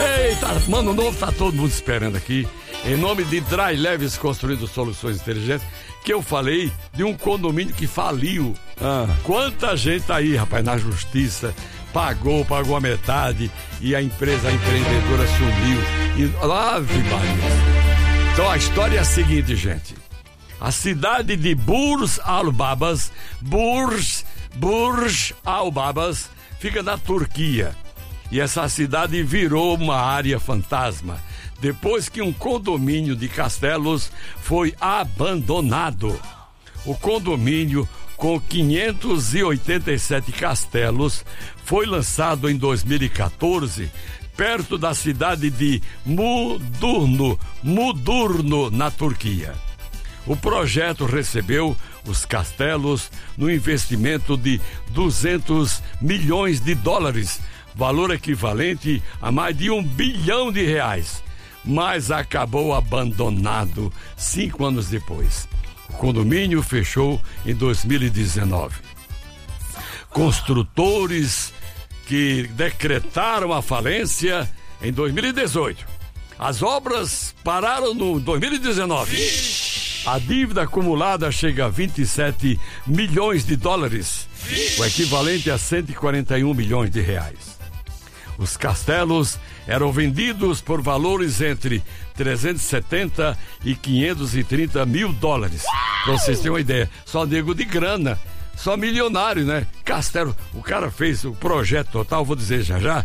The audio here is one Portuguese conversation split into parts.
Eita, Mano Novo, tá todo mundo esperando aqui. Em nome de Dry Leves Construindo Soluções Inteligentes, que eu falei de um condomínio que faliu. Quanta gente tá aí, rapaz, na justiça, pagou a metade e a empreendedora sumiu. Ave Maria. Então a história é a seguinte, gente. A cidade de Burj Al Babas fica na Turquia. E essa cidade virou uma área fantasma depois que um condomínio de castelos foi abandonado. O condomínio, com 587 castelos, foi lançado em 2014, perto da cidade de Mudurnu, na Turquia. O projeto recebeu os castelos no investimento de $200 milhões, valor equivalente a mais de R$1 bilhão, mas acabou abandonado 5 anos depois. O condomínio fechou em 2019. Construtores que decretaram a falência em 2018. As obras pararam no 2019. A dívida acumulada chega a $27 milhões, o equivalente a R$141 milhões. Os castelos eram vendidos por valores entre 370 e 530 mil dólares. Pra vocês terem uma ideia, só nego de grana, só milionário, né? Castelo, o cara fez o projeto total, vou dizer já,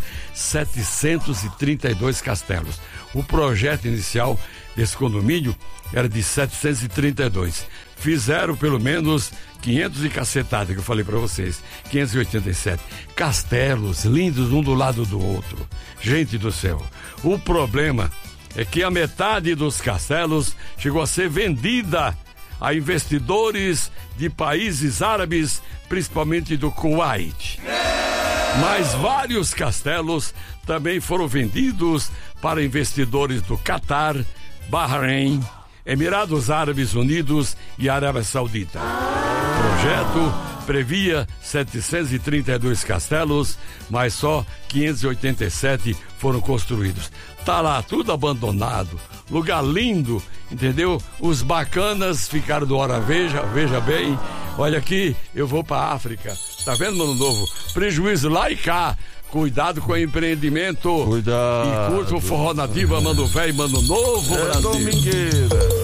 732 castelos. O projeto inicial desse condomínio era de 732. Fizeram pelo menos 500 e cacetada, que eu falei pra vocês, 587 castelos lindos um do lado do outro. Gente do céu, o problema é que a metade dos castelos chegou a ser vendida a investidores de países árabes, principalmente do Kuwait. Mas vários castelos também foram vendidos para investidores do Catar, Bahrein, Emirados Árabes Unidos e Arábia Saudita. O projeto previa 732 castelos, mas só 587 foram construídos. Tá lá tudo abandonado, lugar lindo, entendeu? Os bacanas ficaram do hora veja bem. Olha aqui, eu vou pra África, tá vendo, Mano Novo? Prejuízo lá e cá. Cuidado com o empreendimento. Cuidado. E curta o Forró Nativa, Mano Velho, Mano Novo, Brasil. Domingueira.